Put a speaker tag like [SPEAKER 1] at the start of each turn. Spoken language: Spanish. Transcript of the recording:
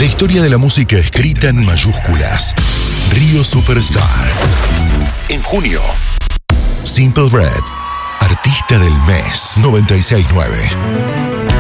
[SPEAKER 1] La historia de la música escrita en mayúsculas. Río Superstar. En junio, Simple Red, artista del mes 96.9.